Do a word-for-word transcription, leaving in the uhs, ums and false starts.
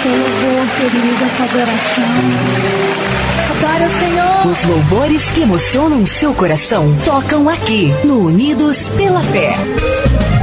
teu louvor, querido, a tua adoração. Adora o Senhor. Os louvores que emocionam seu coração tocam aqui no Unidos pela Fé.